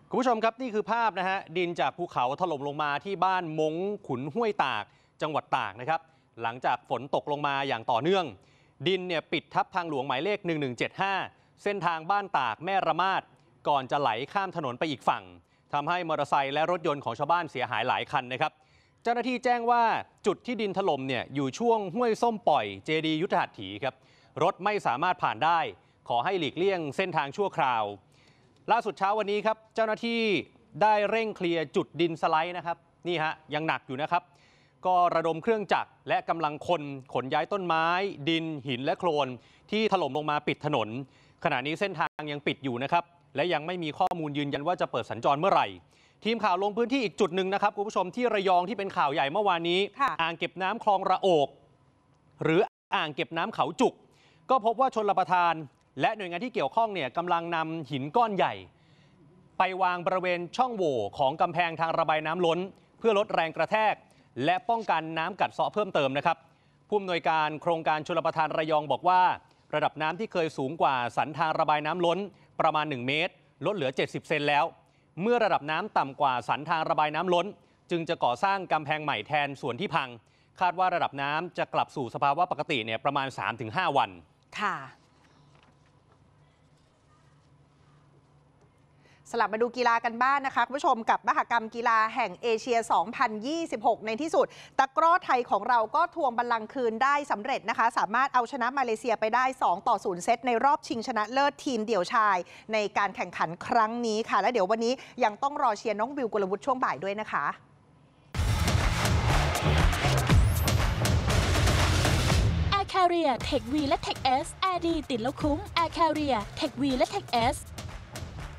คุณผู้ชมครับนี่คือภาพนะฮะดินจากภูเขาถล่มลงมาที่บ้านมงขุนห้วยตากจังหวัดตากนะครับหลังจากฝนตกลงมาอย่างต่อเนื่องดินเนี่ยปิดทับทางหลวงหมายเลข1175เส้นทางบ้านตากแม่ระมาดก่อนจะไหลข้ามถนนไปอีกฝั่งทำให้มอเตอร์ไซค์และรถยนต์ของชาวบ้านเสียหายหลายคันนะครับเจ้าหน้าที่แจ้งว่าจุดที่ดินถล่มเนี่ยอยู่ช่วงห้วยส้มปล่อยเจดียุทธหัตถีครับรถไม่สามารถผ่านได้ขอให้หลีกเลี่ยงเส้นทางชั่วคราวล่าสุดเช้าวันนี้ครับเจ้าหน้าที่ได้เร่งเคลียร์จุดดินสไลด์นะครับนี่ฮะยังหนักอยู่นะครับก็ระดมเครื่องจักรและกำลังคนขนย้ายต้นไม้ดินหินและโคลนที่ถล่มลงมาปิดถนนขณะนี้เส้นทางยังปิดอยู่นะครับและยังไม่มีข้อมูลยืนยันว่าจะเปิดสัญจรเมื่อไหร่ทีมข่าวลงพื้นที่อีกจุดหนึ่งนะครับคุณผู้ชมที่ระยองที่เป็นข่าวใหญ่เมื่อวานนี้อ่างเก็บน้ำคลองระโอกหรืออ่างเก็บน้ำเขาจุกก็พบว่าชลประทานและหน่วยงานที่เกี่ยวข้องเนี่ยกำลังนำหินก้อนใหญ่ไปวางบริเวณช่องโหว่ของกำแพงทางระบายน้ำล้นเพื่อลดแรงกระแทกและป้องกันน้ำกัดเซาะเพิ่มเติมนะครับผู้อำนวยการโครงการชลประทานระยองบอกว่าระดับน้ำที่เคยสูงกว่าสันทางระบายน้ำล้นประมาณ1 เมตรลดเหลือ70 เซนแล้วเมื่อระดับน้ำต่ำกว่าสันทางระบายน้ำล้นจึงจะก่อสร้างกำแพงใหม่แทนส่วนที่พังคาดว่าระดับน้ำจะกลับสู่สภาวะปกติเนี่ยประมาณ 3-5 วันค่ะสลับมาดูกีฬากันบ้าง นะคะคุณผู้ชมกับมหกรรมกีฬาแห่งเอเชีย 2026 ในที่สุดตะกร้อไทยของเราก็ทวงบัลลังก์คืนได้สำเร็จนะคะสามารถเอาชนะมาเลเซียไปได้2-0 เซตในรอบชิงชนะเลิศทีมเดี่ยวชายในการแข่งขันครั้งนี้ค่ะและเดี๋ยววันนี้ยังต้องรอเชียร์น้องบิวกุลวุฒิช่วงบ่ายด้วยนะคะ Air Carrier Tech V และ Tech S Air ดีติดแล้วคุ้ม Air Carrier Tech V และ Tech S